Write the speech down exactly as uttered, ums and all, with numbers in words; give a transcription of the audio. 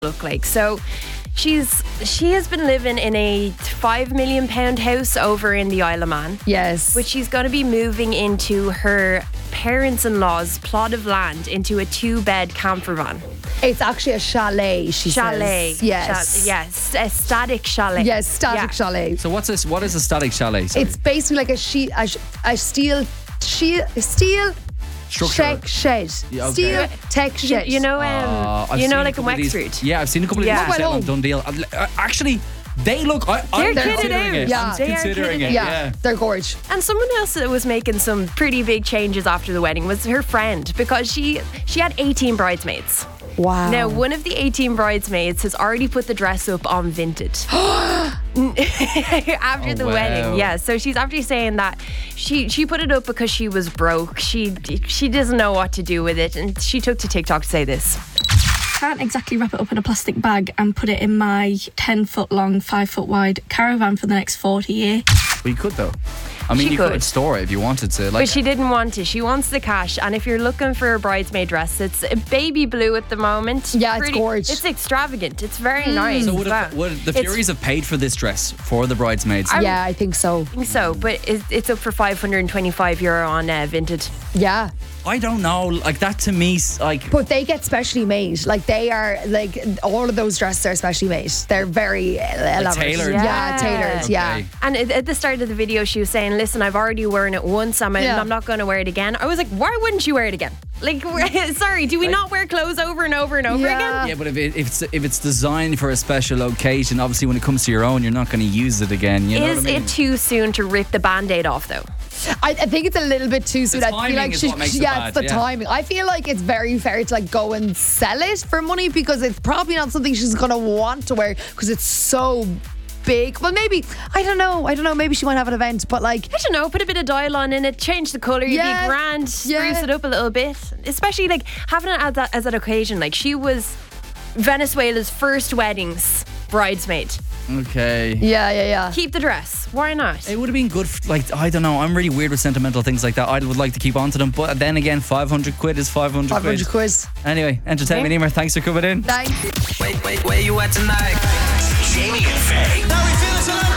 look like. So she's she has been living in a five million pound house over in the Isle of Man. Yes. Which she's going to be moving into her parents-in-law's plot of land into a two-bed camper van. It's actually a chalet, she Chalet. says. Yes. Cha- yes. A static chalet. Yes, static Yeah. chalet. So what's this? What is a static chalet? Sorry. It's basically like a sheet, a, sh- a steel, she, steel Structure. tech shed. Yeah, okay. Steel tech You, shed. you know, um, Uh, I've you know, seen like a in couple of these- Wexford. Yeah, I've seen a couple of Yeah. these for sale on Home. Dundee. Uh, Actually, they look. I, I'm They're kitted considering out. it. Yeah. I'm They are considering kitted it. out. yeah, Yeah. they're gorge. And someone else that was making some pretty big changes after the wedding was her friend, because she she had eighteen bridesmaids. Wow. Now, one of the eighteen bridesmaids has already put the dress up on Vinted. After Oh, the wow. wedding, yeah. So she's actually saying that she she put it up because she was broke. She she doesn't know what to do with it, and she took to TikTok to say this. Can't exactly wrap it up in a plastic bag and put it in my ten foot long, five foot wide caravan for the next forty years. Well, you could though. I mean, She you could. could. store it if you wanted to. Like, But she didn't want it. She wants the cash. And if you're looking for a bridesmaid dress, it's a baby blue at the moment. Yeah, it's gorge. It's extravagant. It's very nice. so would, as well. have, would the It's- Furies have paid for this dress for the bridesmaids? Yeah, I think so. I think so, but it- it's up for five hundred twenty-five euro on uh, Vinted. Yeah. I don't know. Like that to me, s- like But they get specially made. Like they are, like all of those dresses are specially made. They're very uh, elaborate. tailored? Yeah, Yeah. tailored. Yeah. Okay. And at at the start of the video, she was saying, "Listen, I've already worn it once. I'm, Yeah. I'm not going to wear it again." I was like, "Why wouldn't you wear it again? Like, sorry, do we not wear clothes over and over and over Yeah. again?" yeah, but if, it, if it's if it's designed for a special occasion, obviously when it comes to your own, you're not going to use it again. You know Is what I mean? it too soon to rip the band-aid off, though? I, I think it's a little bit too soon. I timing feel like is she, what makes it yeah, bad, it's the yeah. timing. I feel like it's very fair to like go and sell it for money, because it's probably not something she's gonna want to wear because it's so big. Well, maybe I don't know. I don't know. Maybe she might have an event, but like I don't know, put a bit of dial on in it, change the colour, you'd Yeah. be grand, spruce Yeah. it up a little bit. Especially like having it as that, as that occasion. Like she was Venezuela's first wedding's bridesmaid. Okay. yeah, yeah, yeah. Keep the dress. Why not? It would have been good. f- Like I don't know. I'm really weird with sentimental things like that. I would like to keep on to them, but then again, five hundred quid is five hundred Five quid. hundred quiz. Anyway, entertainment. Emer, thanks for coming in. Thanks. Wait, wait, where you at tonight? Jamie and Faye. Now we feel it tonight.